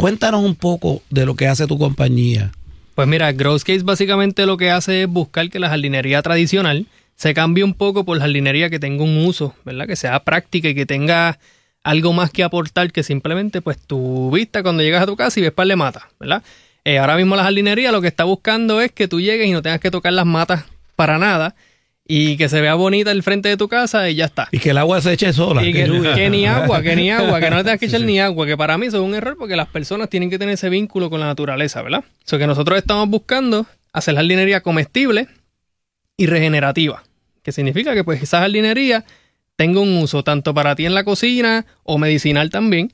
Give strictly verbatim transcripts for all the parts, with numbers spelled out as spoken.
Cuéntanos un poco de lo que hace tu compañía. Pues mira, Growscapes básicamente lo que hace es buscar que la jardinería tradicional se cambie un poco por jardinería que tenga un uso, ¿verdad? Que sea práctica y que tenga algo más que aportar que simplemente pues tu vista cuando llegas a tu casa y ves par de matas, ¿verdad? Eh, ahora mismo la jardinería lo que está buscando es que tú llegues y no tengas que tocar las matas para nada y que se vea bonita el frente de tu casa y ya está. Y que el agua se eche sola. Y que, que, que ni agua, que ni agua, que no le tengas que echar sí, sí. ni agua, que para mí eso es un error porque las personas tienen que tener ese vínculo con la naturaleza, ¿verdad? O sea que nosotros estamos buscando hacer jardinería comestible y regenerativa, que significa que pues esa jardinería tenga un uso tanto para ti en la cocina o medicinal también,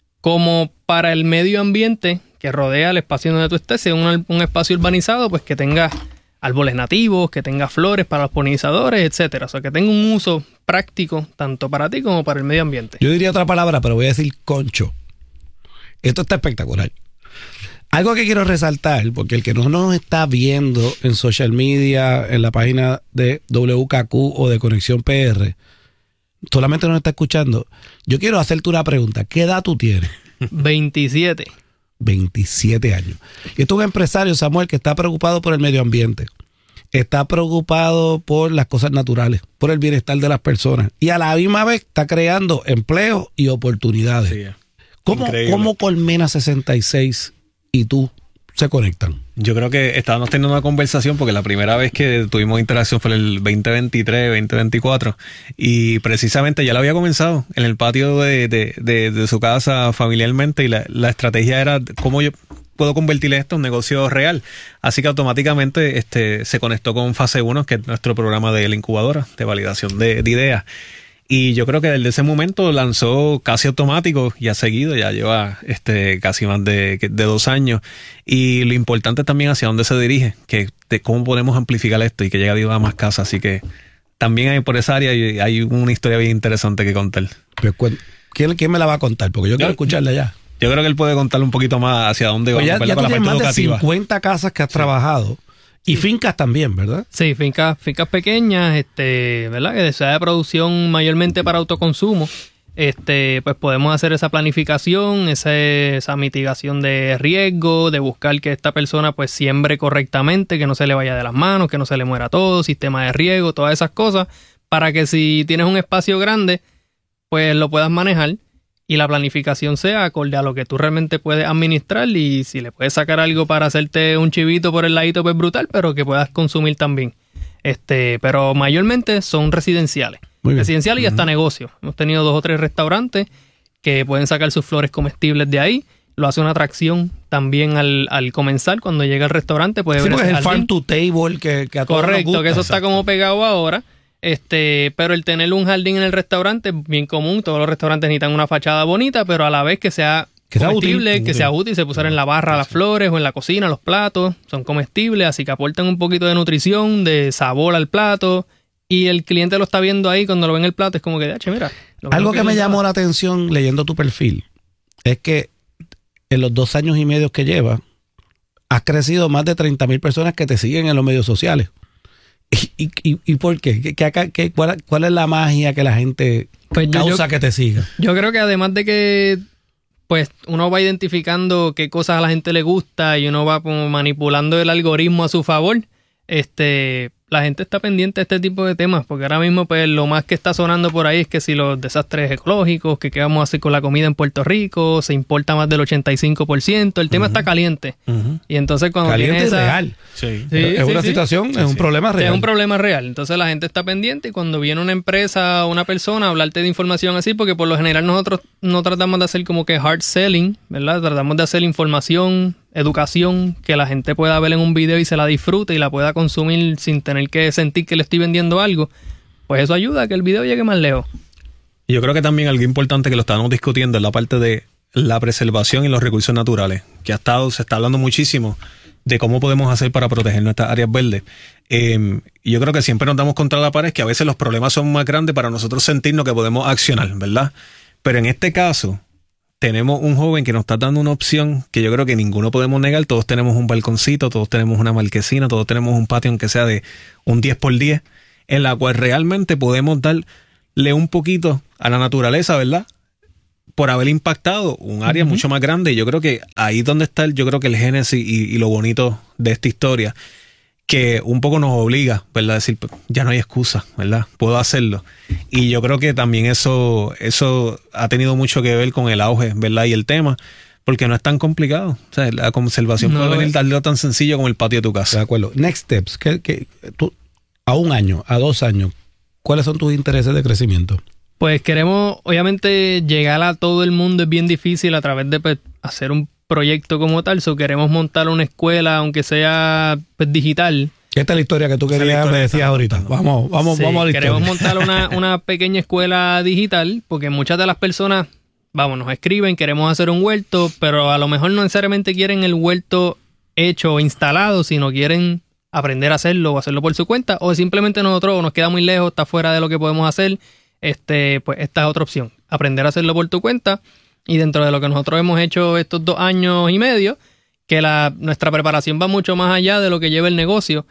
como para el medio ambiente que rodea el espacio donde tú estés, sea un, un espacio urbanizado, pues que tenga árboles nativos, que tenga flores para los polinizadores, etcétera. O sea, que tenga un uso práctico tanto para ti como para el medio ambiente. Yo diría otra palabra, pero voy a decir concho. Esto está espectacular. Algo que quiero resaltar, porque el que no nos está viendo en social media, en la página de W K Q o de Conexión P R, solamente nos está escuchando. Yo quiero hacerte una pregunta. ¿Qué edad tú tienes? veintisiete. veintisiete años. Y esto es un empresario, Samuel, que está preocupado por el medio ambiente. Está preocupado por las cosas naturales, por el bienestar de las personas. Y a la misma vez está creando empleo y oportunidades. Sí, ¿Cómo, ¿Cómo Colmena sesenta y seis y tú se conectan? Yo creo que estábamos teniendo una conversación porque la primera vez que tuvimos interacción fue el veinte veintitrés, veinte veinticuatro y precisamente ya lo había comenzado en el patio de, de, de, de su casa familiarmente y la, la estrategia era cómo yo puedo convertir esto en un negocio real. Así que automáticamente este se conectó con Fase uno, que es nuestro programa de la incubadora de validación de, de ideas. Y yo creo que desde ese momento lanzó casi automático y ha seguido, ya lleva este casi más de, de dos años. Y lo importante también hacia dónde se dirige, que de cómo podemos amplificar esto y que llegue a más casas. Así que también hay por esa área hay, hay una historia bien interesante que contar. ¿Quién, quién me la va a contar? Porque yo quiero yo, escucharla ya. Yo creo que él puede contarle un poquito más hacia dónde pues vamos. Ya, ya con tú la tienes parte más educativa. de cincuenta casas que has sí. trabajado. Y fincas también, ¿verdad? Sí, fincas, fincas pequeñas, este, ¿verdad? Que sea de producción mayormente para autoconsumo. Este, pues podemos hacer esa planificación, esa, esa mitigación de riesgo, de buscar que esta persona pues siembre correctamente, que no se le vaya de las manos, que no se le muera todo, sistema de riego, todas esas cosas, para que si tienes un espacio grande, pues lo puedas manejar. Y la planificación sea acorde a lo que tú realmente puedes administrar y si le puedes sacar algo para hacerte un chivito por el ladito, pues brutal, pero que puedas consumir también. Este, pero mayormente son residenciales. Residenciales y hasta uh-huh. negocios. Hemos tenido dos o tres restaurantes que pueden sacar sus flores comestibles de ahí. Lo hace una atracción también al, al comenzar. Cuando llega al restaurante puede sí, ver ese es el farm to table que, que a todos correcto, nos gusta. Que eso está como pegado ahora. Este, pero el tener un jardín en el restaurante es bien común. Todos los restaurantes necesitan una fachada bonita, pero a la vez que sea que comestible, sea útil, que sea útil, se pusieran en la barra las flores o en la cocina los platos, son comestibles, así que aportan un poquito de nutrición, de sabor al plato, y el cliente lo está viendo ahí cuando lo ve en el plato, es como que, che, mira. Algo que, que me llamó la atención leyendo tu perfil es que en los dos años y medio que llevas, has crecido más de treinta mil personas que te siguen en los medios sociales. ¿Y, y, y por qué? ¿Qué, qué, qué cuál, ¿Cuál es la magia que la gente pues causa yo, que te siga? Yo creo que además de que pues uno va identificando qué cosas a la gente le gusta y uno va como manipulando el algoritmo a su favor, este la gente está pendiente de este tipo de temas, porque ahora mismo pues lo más que está sonando por ahí es que si los desastres ecológicos, que qué vamos a hacer con la comida en Puerto Rico, se importa más del ochenta y cinco por ciento, el tema uh-huh. está caliente. Uh-huh. Y entonces cuando caliente tiene esa... real. Sí. Sí, es sí, una sí. situación, sí, es un sí. problema real. Es un problema real. Entonces la gente está pendiente y cuando viene una empresa o una persona a hablarte de información así, porque por lo general nosotros no tratamos de hacer como que hard selling, ¿verdad? Tratamos de hacer información, educación, que la gente pueda ver en un video y se la disfrute y la pueda consumir sin tener que sentir que le estoy vendiendo algo, pues eso ayuda a que el video llegue más lejos. Yo creo que también algo importante que lo estábamos discutiendo es la parte de la preservación y los recursos naturales, que ha estado, se está hablando muchísimo de cómo podemos hacer para proteger nuestras áreas verdes. Eh, y yo creo que siempre nos damos contra la pared, que a veces los problemas son más grandes para nosotros sentirnos que podemos accionar, ¿verdad? Pero en este caso, tenemos un joven que nos está dando una opción que yo creo que ninguno podemos negar. Todos tenemos un balconcito, todos tenemos una marquesina, todos tenemos un patio, aunque sea de un diez por diez, en la cual realmente podemos darle un poquito a la naturaleza, ¿verdad? por haber impactado un área uh-huh. mucho más grande. Y yo creo que ahí es donde está el, yo creo que el génesis y, y lo bonito de esta historia, que un poco nos obliga, ¿verdad? A decir, ya no hay excusa, ¿verdad? Puedo hacerlo. Y yo creo que también eso, eso ha tenido mucho que ver con el auge, ¿verdad? Y el tema, porque no es tan complicado. O sea, la conservación no puede venir de algo tan sencillo como el patio de tu casa. De acuerdo. Next steps, que, que tú, a un año, a dos años, ¿cuáles son tus intereses de crecimiento? Pues queremos, obviamente, llegar a todo el mundo es bien difícil a través de pues, hacer un proyecto como tal. So queremos montar una escuela, aunque sea pues, digital. Esta es la historia que tú querías, me decías ahorita. Vamos, vamos, sí, vamos a la queremos historia. montar una, una pequeña escuela digital, porque muchas de las personas, vamos, nos escriben, queremos hacer un huerto, pero a lo mejor no necesariamente quieren el huerto hecho o instalado, sino quieren aprender a hacerlo o hacerlo por su cuenta, o simplemente nosotros nos queda muy lejos, está fuera de lo que podemos hacer. Este, pues esta es otra opción, aprender a hacerlo por tu cuenta. Y dentro de lo que nosotros hemos hecho estos dos años y medio, que la, nuestra preparación va mucho más allá de lo que lleva el negocio,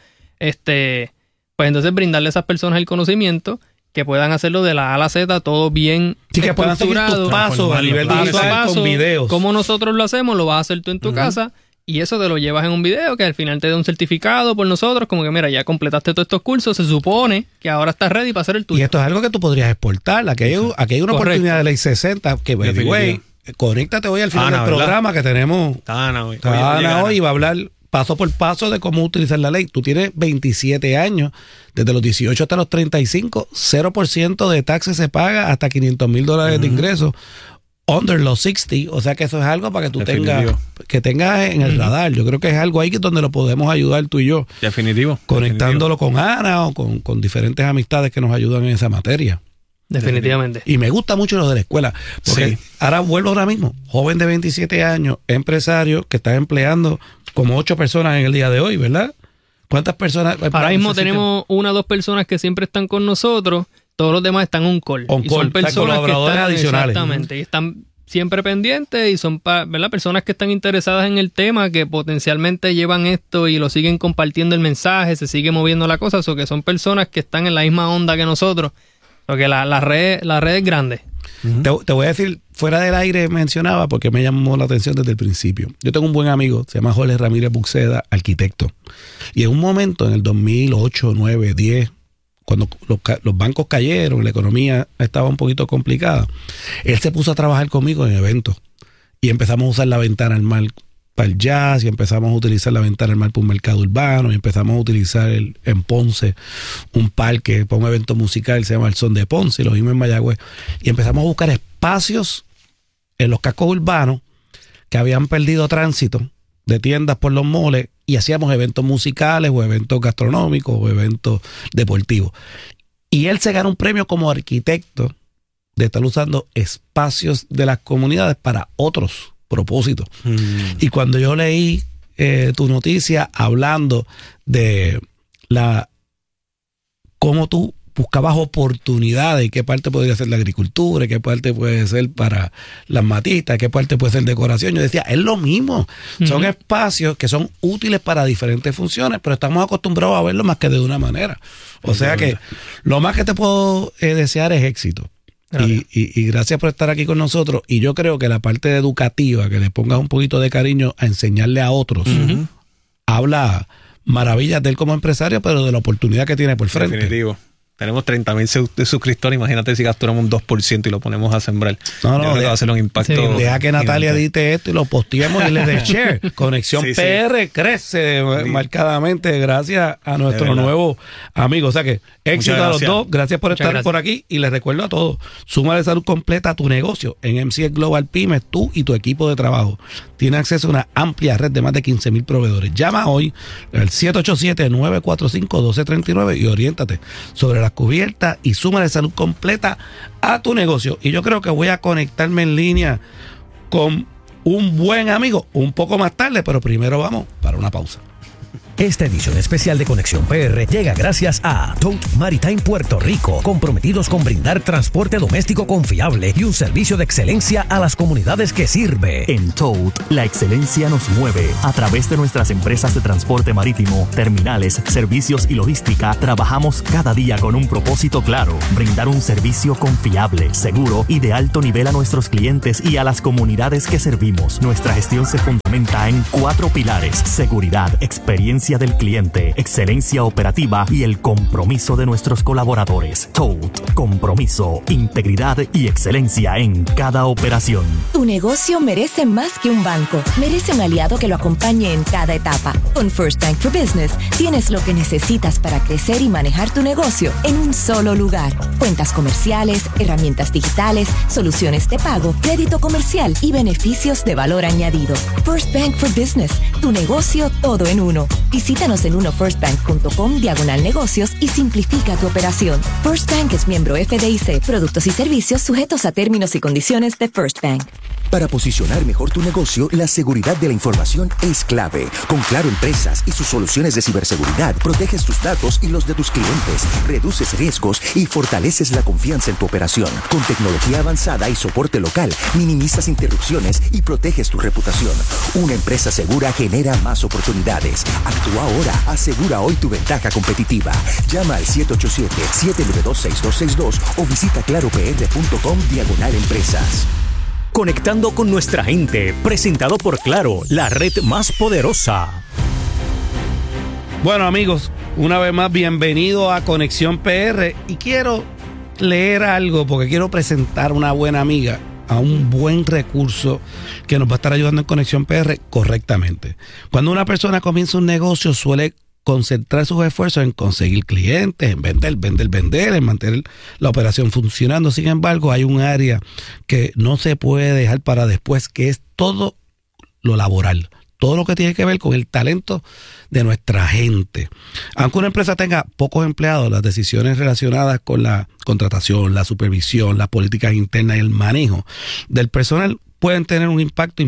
este, pues entonces brindarle a esas personas el conocimiento que puedan hacerlo de la A a la Z, todo bien sí, que puedan seguir tus pasos a nivel paso digital, a paso, con videos. como nosotros lo hacemos, lo vas a hacer tú en tu uh-huh. casa. Y eso te lo llevas en un video que al final te da un certificado por nosotros, como que mira, ya completaste todos estos cursos, se supone que ahora estás ready para hacer el tuyo. Y esto es algo que tú podrías exportar. Aquí hay, aquí hay una Correcto. oportunidad de ley sesenta que, by the way, conéctate hoy al final Ana, del ¿verdad? programa que tenemos. Ana hoy. Ana hoy y va a hablar paso por paso de cómo utilizar la ley. Tú tienes veintisiete años, desde los dieciocho hasta los treinta y cinco, cero por ciento de taxes se paga hasta quinientos mil dólares uh-huh. de ingresos. Under los sesenta, o sea que eso es algo para que tú tengas que tengas en el radar. Yo creo que es algo ahí que donde lo podemos ayudar tú y yo. Definitivo. Conectándolo definitivo. con Ana o con, con diferentes amistades que nos ayudan en esa materia. Definitivamente. Y me gusta mucho lo de la escuela. Porque sí. ahora vuelvo ahora mismo. Joven de veintisiete años, empresario, que está empleando como ocho personas en el día de hoy, ¿verdad? ¿Cuántas personas? Ahora mismo tenemos una o dos personas que siempre están con nosotros. Todos los demás están on call. On y call, son personas colaboradores que están, adicionales. Exactamente. Y están siempre pendientes y son ¿verdad? personas que están interesadas en el tema, que potencialmente llevan esto y lo siguen compartiendo el mensaje, se sigue moviendo la cosa. O que son personas que están en la misma onda que nosotros. Porque la, la, red, la red es grande. Uh-huh. Te, te voy a decir, fuera del aire mencionaba, porque me llamó la atención desde el principio. Yo tengo un buen amigo, se llama Jorge Ramírez Buxeda, arquitecto. Y en un momento, en el dos mil ocho, nueve, diez, cuando los, los bancos cayeron, la economía estaba un poquito complicada, él se puso a trabajar conmigo en eventos. Y empezamos a usar la ventana al mar para el jazz, y empezamos a utilizar la ventana al mar para un mercado urbano, y empezamos a utilizar el, en Ponce un parque para un evento musical, se llama El Son de Ponce, y lo vimos en Mayagüez. Y empezamos a buscar espacios en los cascos urbanos que habían perdido tránsito de tiendas por los moles, y hacíamos eventos musicales o eventos gastronómicos o eventos deportivos. Y él se ganó un premio como arquitecto de estar usando espacios de las comunidades para otros propósitos. Mm. Y cuando yo leí eh, tu noticia hablando de la cómo tú buscabas oportunidades y qué parte podría ser la agricultura, y qué parte puede ser para las matistas, qué parte puede ser decoración, yo decía, es lo mismo. Uh-huh. Son espacios que son útiles para diferentes funciones, pero estamos acostumbrados a verlo más que de una manera. O sea que lo más que te puedo eh, desear es éxito. Y, y, y gracias por estar aquí con nosotros. Y yo creo que la parte educativa, que le pongas un poquito de cariño a enseñarle a otros, uh-huh. habla maravillas de él como empresario, pero de la oportunidad que tiene por frente. Definitivo. Tenemos treinta mil suscriptores. Imagínate si capturamos un dos por ciento y lo ponemos a sembrar. No, no, Yo creo que va a ser un impacto. Sí, deja que Natalia edite esto y lo posteemos y le dé share. Conexión sí, P R sí. crece sí. marcadamente gracias a nuestro nuevo amigo. O sea que éxito a los dos. Gracias por Muchas estar gracias. por aquí. Y les recuerdo a todos, suma de salud completa a tu negocio. En M C S Global Pymes, tú y tu equipo de trabajo tienen acceso a una amplia red de más de quince mil proveedores. Llama hoy al siete ocho siete, nueve cuatro cinco, uno dos tres nueve y oriéntate sobre las cubiertas y suma de salud completa a tu negocio. Y yo creo que voy a conectarme en línea con un buen amigo un poco más tarde, pero primero vamos para una pausa. Esta edición especial de Conexión P R llega gracias a Tote Maritime Puerto Rico, comprometidos con brindar transporte doméstico confiable y un servicio de excelencia a las comunidades que sirve. En Tote, la excelencia nos mueve. A través de nuestras empresas de transporte marítimo, terminales, servicios y logística, trabajamos cada día con un propósito claro: brindar un servicio confiable, seguro y de alto nivel a nuestros clientes y a las comunidades que servimos. Nuestra gestión se fundamenta en cuatro pilares: seguridad, experiencia del cliente, excelencia operativa y el compromiso de nuestros colaboradores. Tote, compromiso, integridad y excelencia en cada operación. Tu negocio merece más que un banco. Merece un aliado que lo acompañe en cada etapa. Con First Bank for Business tienes lo que necesitas para crecer y manejar tu negocio en un solo lugar. Cuentas comerciales, herramientas digitales, soluciones de pago, crédito comercial y beneficios de valor añadido. First Bank for Business, tu negocio todo en uno. Visítanos en uno first bank punto com diagonal negocios y simplifica tu operación. First Bank es miembro F D I C. Productos y servicios sujetos a términos y condiciones de First Bank. Para posicionar mejor tu negocio, la seguridad de la información es clave. Con Claro Empresas y sus soluciones de ciberseguridad, proteges tus datos y los de tus clientes, reduces riesgos y fortaleces la confianza en tu operación. Con tecnología avanzada y soporte local, minimizas interrupciones y proteges tu reputación. Una empresa segura genera más oportunidades. Actúa ahora, asegura hoy tu ventaja competitiva. Llama al siete ocho siete, siete nueve dos, seis dos seis dos o visita claro p r punto com diagonal empresas. Conectando con nuestra gente, presentado por Claro, la red más poderosa. Bueno, amigos, una vez más, bienvenido a Conexión P R. Y quiero leer algo porque quiero presentar a una buena amiga, a un buen recurso que nos va a estar ayudando en Conexión P R correctamente. Cuando una persona comienza un negocio, suele concentrar sus esfuerzos en conseguir clientes, en vender, vender, vender, en mantener la operación funcionando. Sin embargo, hay un área que no se puede dejar para después, que es todo lo laboral. Todo lo que tiene que ver con el talento de nuestra gente. Aunque una empresa tenga pocos empleados, las decisiones relacionadas con la contratación, la supervisión, las políticas internas y el manejo del personal pueden tener un impacto